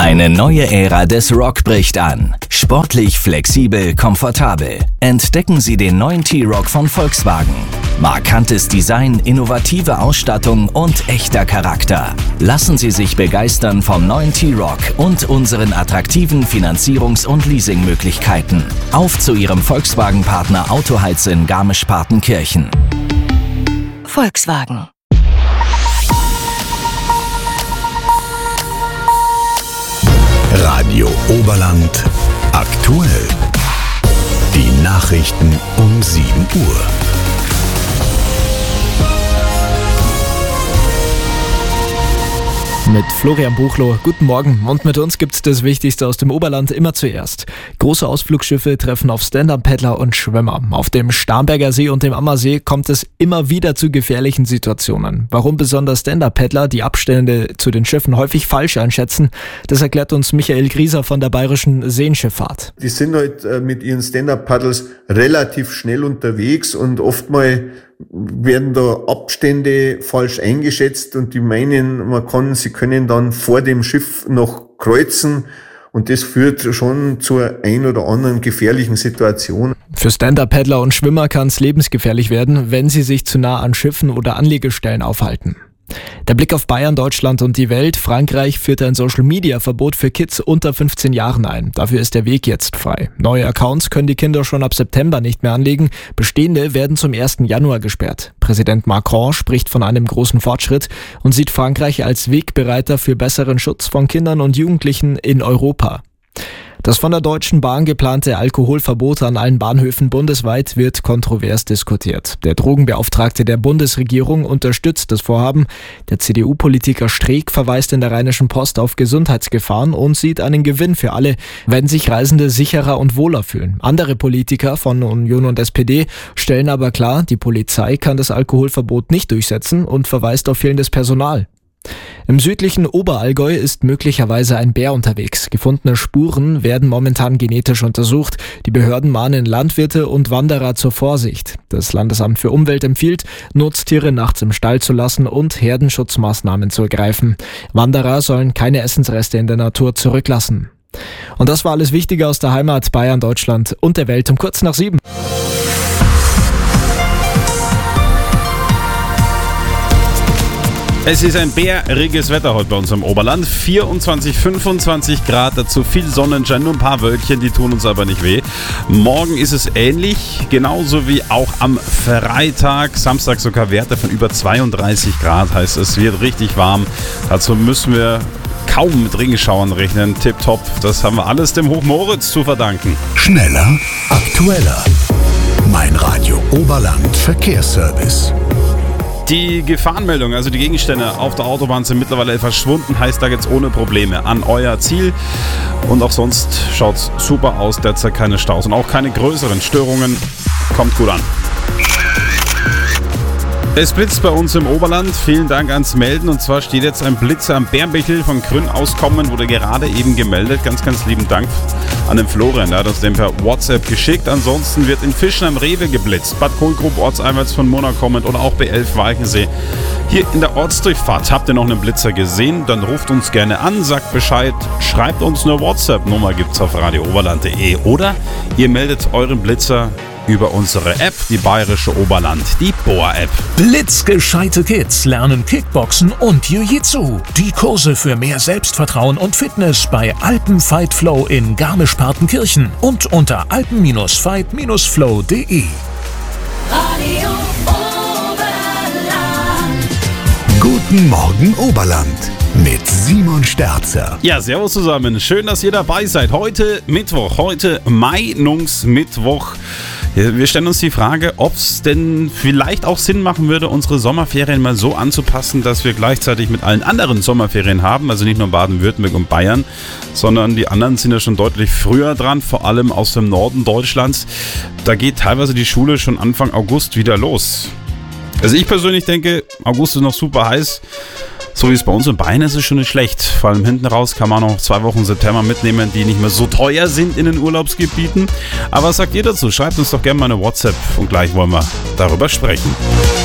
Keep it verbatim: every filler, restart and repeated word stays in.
Eine neue Ära des Rock bricht an. Sportlich, flexibel, komfortabel. Entdecken Sie den neuen T-Roc von Volkswagen. Markantes Design, innovative Ausstattung und echter Charakter. Lassen Sie sich begeistern vom neuen T-Roc und unseren attraktiven Finanzierungs- und Leasingmöglichkeiten. Auf zu Ihrem Volkswagen-Partner Autoheiz in Garmisch-Partenkirchen. Volkswagen. Radio Oberland aktuell. Die Nachrichten um sieben Uhr. Mit Florian Buchloh, guten Morgen. Und mit uns gibt's das Wichtigste aus dem Oberland immer zuerst. Große Ausflugsschiffe treffen auf Stand-Up-Paddler und Schwimmer. Auf dem Starnberger See und dem Ammersee kommt es immer wieder zu gefährlichen Situationen. Warum besonders Stand-Up-Paddler die Abstände zu den Schiffen häufig falsch einschätzen, das erklärt uns Michael Grieser von der Bayerischen Seenschifffahrt. Die sind halt mit ihren Stand-Up-Paddles relativ schnell unterwegs und oftmals werden da Abstände falsch eingeschätzt und die meinen, man kann, sie können dann vor dem Schiff noch kreuzen und das führt schon zur ein oder anderen gefährlichen Situation. Für Stand-Up-Paddler und Schwimmer kann es lebensgefährlich werden, wenn sie sich zu nah an Schiffen oder Anlegestellen aufhalten. Der Blick auf Bayern, Deutschland und die Welt. Frankreich führt ein Social-Media-Verbot für Kids unter fünfzehn Jahren ein. Dafür ist der Weg jetzt frei. Neue Accounts können die Kinder schon ab September nicht mehr anlegen. Bestehende werden zum ersten Januar gesperrt. Präsident Macron spricht von einem großen Fortschritt und sieht Frankreich als Wegbereiter für besseren Schutz von Kindern und Jugendlichen in Europa. Das von der Deutschen Bahn geplante Alkoholverbot an allen Bahnhöfen bundesweit wird kontrovers diskutiert. Der Drogenbeauftragte der Bundesregierung unterstützt das Vorhaben. Der C D U-Politiker Streeck verweist in der Rheinischen Post auf Gesundheitsgefahren und sieht einen Gewinn für alle, wenn sich Reisende sicherer und wohler fühlen. Andere Politiker von Union und S P D stellen aber klar, die Polizei kann das Alkoholverbot nicht durchsetzen und verweist auf fehlendes Personal. Im südlichen Oberallgäu ist möglicherweise ein Bär unterwegs. Gefundene Spuren werden momentan genetisch untersucht. Die Behörden mahnen Landwirte und Wanderer zur Vorsicht. Das Landesamt für Umwelt empfiehlt, Nutztiere nachts im Stall zu lassen und Herdenschutzmaßnahmen zu ergreifen. Wanderer sollen keine Essensreste in der Natur zurücklassen. Und das war alles Wichtige aus der Heimat, Bayern, Deutschland und der Welt um kurz nach sieben. Es ist ein bäriges Wetter heute bei uns im Oberland. vierundzwanzig, fünfundzwanzig Grad, dazu viel Sonnenschein, nur ein paar Wölkchen, die tun uns aber nicht weh. Morgen ist es ähnlich, genauso wie auch am Freitag. Samstag sogar Werte von über zweiunddreißig Grad, heißt es wird richtig warm. Dazu müssen wir kaum mit Regenschauern rechnen. Tipptopp, das haben wir alles dem Hochmoritz zu verdanken. Schneller, aktueller. Mein Radio Oberland Verkehrsservice. Die Gefahrenmeldung, also die Gegenstände auf der Autobahn sind mittlerweile verschwunden, heißt, da geht's ohne Probleme an euer Ziel. Und auch sonst schaut's super aus, derzeit keine Staus und auch keine größeren Störungen. Kommt gut an. Es blitzt bei uns im Oberland. Vielen Dank ans Melden. Und zwar steht jetzt ein Blitzer am Bernbichel von Grün auskommen, wurde gerade eben gemeldet. Ganz, ganz lieben Dank an den Florian. Der hat uns den per WhatsApp geschickt. Ansonsten wird in Fischen am Rewe geblitzt. Bad Kohlgrub, ortseinwärts von Murnau kommend oder auch B elf Walchensee. Hier in der Ortsdurchfahrt habt ihr noch einen Blitzer gesehen? Dann ruft uns gerne an, sagt Bescheid, schreibt uns eine WhatsApp-Nummer, gibt's auf radio oberland punkt de oder ihr meldet euren Blitzer über unsere App, die Bayerische Oberland, die B O A-App. Blitzgescheite Kids lernen Kickboxen und Jiu-Jitsu. Die Kurse für mehr Selbstvertrauen und Fitness bei Alpenfight Flow in Garmisch-Partenkirchen und unter alpen fight flow punkt de. Radio Oberland. Guten Morgen Oberland mit Simon Sterzer. Ja, servus zusammen. Schön, dass ihr dabei seid. Heute Mittwoch, heute Meinungsmittwoch. Wir stellen uns die Frage, ob es denn vielleicht auch Sinn machen würde, unsere Sommerferien mal so anzupassen, dass wir gleichzeitig mit allen anderen Sommerferien haben, also nicht nur Baden-Württemberg und Bayern, sondern die anderen sind ja schon deutlich früher dran, vor allem aus dem Norden Deutschlands. Da geht teilweise die Schule schon Anfang August wieder los. Also ich persönlich denke, August ist noch super heiß. So wie es bei uns in Bayern ist, ist es schon nicht schlecht. Vor allem hinten raus kann man noch zwei Wochen September mitnehmen, die nicht mehr so teuer sind in den Urlaubsgebieten. Aber was sagt ihr dazu? Schreibt uns doch gerne mal eine WhatsApp und gleich wollen wir darüber sprechen.